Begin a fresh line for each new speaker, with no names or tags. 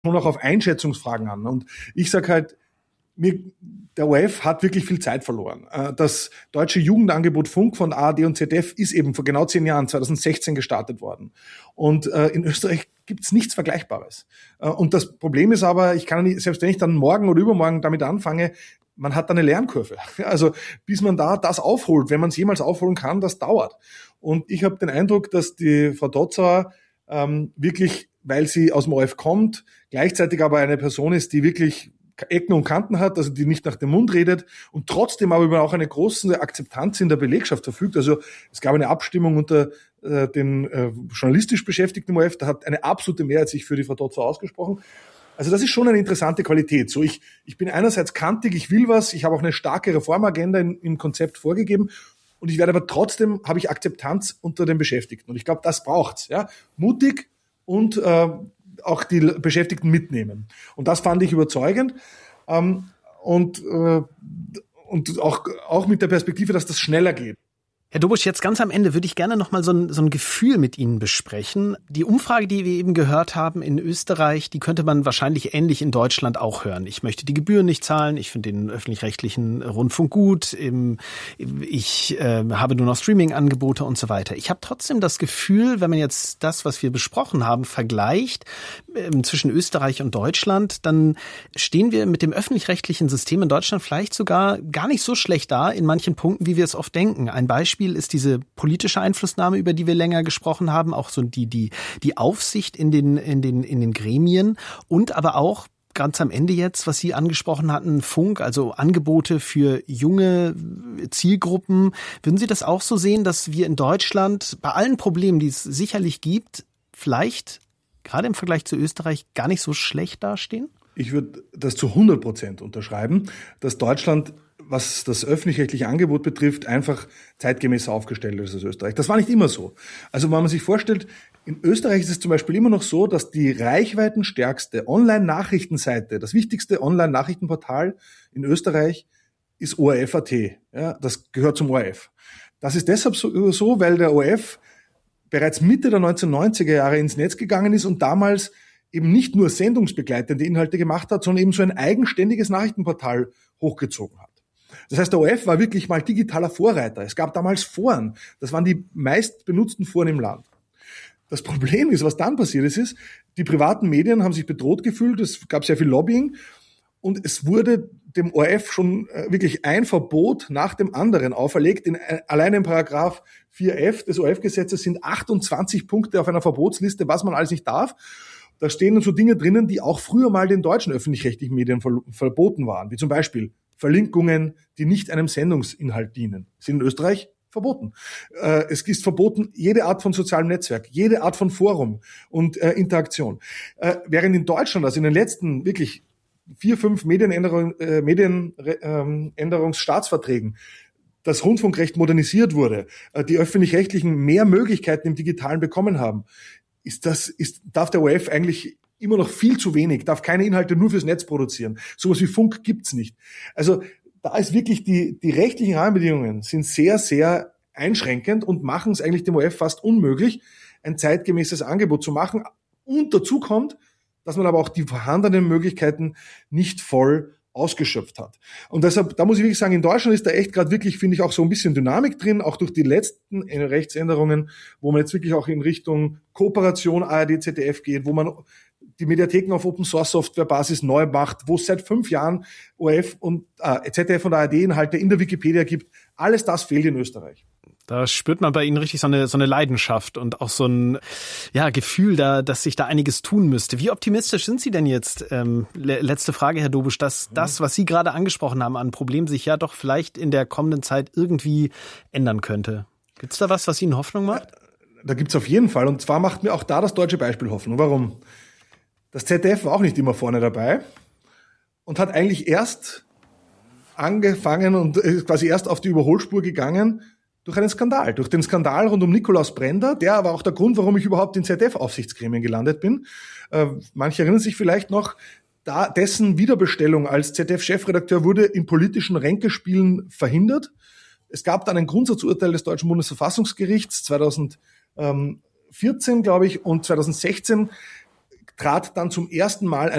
schon auch auf Einschätzungsfragen an. Und ich sage halt, der ORF hat wirklich viel Zeit verloren. Das deutsche Jugendangebot Funk von ARD und ZDF ist eben vor genau 10 Jahren, 2016, gestartet worden. Und in Österreich gibt's nichts Vergleichbares. Und das Problem ist aber, ich kann nicht, selbst wenn ich dann morgen oder übermorgen damit anfange, man hat da eine Lernkurve. Also bis man da das aufholt, wenn man es jemals aufholen kann, das dauert. Und ich habe den Eindruck, dass die Frau Dotzauer wirklich, weil sie aus dem ORF kommt, gleichzeitig aber eine Person ist, die wirklich Ecken und Kanten hat, also die nicht nach dem Mund redet und trotzdem aber über auch eine große Akzeptanz in der Belegschaft verfügt. Also es gab eine Abstimmung unter den journalistisch Beschäftigten im ORF, da hat eine absolute Mehrheit sich für die Frau Dotzauer ausgesprochen. Also das ist schon eine interessante Qualität. So, ich bin einerseits kantig, ich will was, ich habe auch eine starke Reformagenda im Konzept vorgegeben und ich werde aber trotzdem, habe ich Akzeptanz unter den Beschäftigten. Und ich glaube, das braucht's. Ja? Mutig und auch die Beschäftigten mitnehmen. Und das fand ich überzeugend. Und auch mit der Perspektive, dass das schneller geht.
Herr Dobusch, jetzt ganz am Ende würde ich gerne noch mal so ein Gefühl mit Ihnen besprechen. Die Umfrage, die wir eben gehört haben in Österreich, die könnte man wahrscheinlich ähnlich in Deutschland auch hören. Ich möchte die Gebühren nicht zahlen, ich finde den öffentlich-rechtlichen Rundfunk gut, ich habe nur noch Streaming-Angebote und so weiter. Ich habe trotzdem das Gefühl, wenn man jetzt das, was wir besprochen haben, vergleicht zwischen Österreich und Deutschland, dann stehen wir mit dem öffentlich-rechtlichen System in Deutschland vielleicht sogar gar nicht so schlecht da in manchen Punkten, wie wir es oft denken. Ein Beispiel ist diese politische Einflussnahme, über die wir länger gesprochen haben, auch so die Aufsicht in den Gremien und aber auch ganz am Ende jetzt, was Sie angesprochen hatten, Funk, also Angebote für junge Zielgruppen. Würden Sie das auch so sehen, dass wir in Deutschland bei allen Problemen, die es sicherlich gibt, vielleicht gerade im Vergleich zu Österreich gar nicht so schlecht dastehen?
Ich würde das zu 100% unterschreiben, dass Deutschland, was das öffentlich-rechtliche Angebot betrifft, einfach zeitgemäßer aufgestellt ist als Österreich. Das war nicht immer so. Also wenn man sich vorstellt, in Österreich ist es zum Beispiel immer noch so, dass die reichweitenstärkste Online-Nachrichtenseite, das wichtigste Online-Nachrichtenportal in Österreich ist ORF.at. Ja, das gehört zum ORF. Das ist deshalb so, weil der ORF bereits Mitte der 1990er Jahre ins Netz gegangen ist und damals eben nicht nur sendungsbegleitende Inhalte gemacht hat, sondern eben so ein eigenständiges Nachrichtenportal hochgezogen hat. Das heißt, der ORF war wirklich mal digitaler Vorreiter. Es gab damals Foren. Das waren die meist benutzten Foren im Land. Das Problem ist, was dann passiert ist, die privaten Medien haben sich bedroht gefühlt. Es gab sehr viel Lobbying und es wurde dem ORF schon wirklich ein Verbot nach dem anderen auferlegt. Allein in Paragraph 4f des ORF-Gesetzes sind 28 Punkte auf einer Verbotsliste, was man alles nicht darf. Da stehen dann so Dinge drinnen, die auch früher mal den deutschen öffentlich-rechtlichen Medien verboten waren, wie zum Beispiel Verlinkungen, die nicht einem Sendungsinhalt dienen, sind in Österreich verboten. Es ist verboten, jede Art von sozialem Netzwerk, jede Art von Forum und Interaktion. Während in Deutschland, also in den letzten wirklich 4, 5 Medienänderungsstaatsverträgen, das Rundfunkrecht modernisiert wurde, die öffentlich-rechtlichen mehr Möglichkeiten im Digitalen bekommen haben, darf der ORF eigentlich immer noch viel zu wenig, darf keine Inhalte nur fürs Netz produzieren. Sowas wie Funk gibt's nicht. Also da ist wirklich die rechtlichen Rahmenbedingungen sind sehr, sehr einschränkend und machen es eigentlich dem ORF fast unmöglich, ein zeitgemäßes Angebot zu machen. Und dazu kommt, dass man aber auch die vorhandenen Möglichkeiten nicht voll ausgeschöpft hat. Und deshalb, da muss ich wirklich sagen, in Deutschland ist da echt gerade wirklich, finde ich, auch so ein bisschen Dynamik drin, auch durch die letzten Rechtsänderungen, wo man jetzt wirklich auch in Richtung Kooperation ARD, ZDF geht, wo man die Mediatheken auf Open-Source-Software-Basis neu macht, wo es seit 5 Jahren ORF und ZDF und ARD-Inhalte in der Wikipedia gibt. Alles das fehlt in Österreich.
Da spürt man bei Ihnen richtig so eine Leidenschaft und auch so ein Gefühl, dass sich da einiges tun müsste. Wie optimistisch sind Sie denn jetzt? Letzte Frage, Herr Dobusch, dass das, was Sie gerade angesprochen haben an Problemen, sich ja doch vielleicht in der kommenden Zeit irgendwie ändern könnte. Gibt es da was Ihnen Hoffnung macht?
Da gibt's auf jeden Fall. Und zwar macht mir auch da das deutsche Beispiel Hoffnung. Warum? Das ZDF war auch nicht immer vorne dabei und hat eigentlich erst angefangen und quasi erst auf die Überholspur gegangen durch einen Skandal. Durch den Skandal rund um Nikolaus Brender, der war auch der Grund, warum ich überhaupt in ZDF-Aufsichtsgremien gelandet bin. Manche erinnern sich vielleicht noch, dessen Wiederbestellung als ZDF-Chefredakteur wurde in politischen Ränkespielen verhindert. Es gab dann ein Grundsatzurteil des Deutschen Bundesverfassungsgerichts 2014, glaube ich, und 2016 trat dann zum ersten Mal